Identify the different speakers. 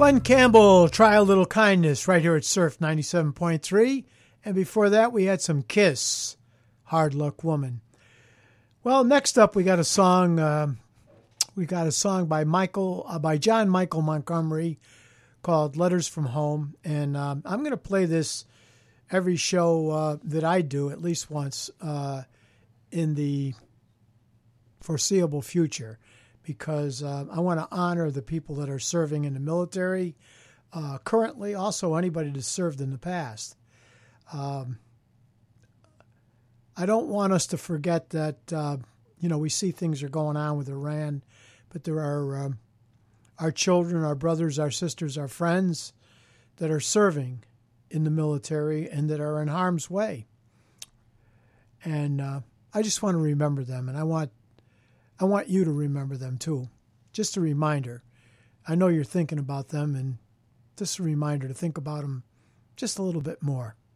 Speaker 1: Glenn Campbell, Try a Little Kindness, right here at Surf 97.3. And before that, we had some Kiss, Hard Luck Woman. Well, next up, we got a song. By John Michael Montgomery called "Letters from Home," and I'm going to play this every show that I do at least once in the foreseeable future, because I want to honor the people that are serving in the military currently, also anybody that's served in the past. I don't want us to forget that, we see things are going on with Iran, but there are our children, our brothers, our sisters, our friends that are serving in the military and that are in harm's way. And I just want to remember them, and I want you to remember them too. Just a reminder. I know you're thinking about them, and just a reminder to think about them just a little bit more.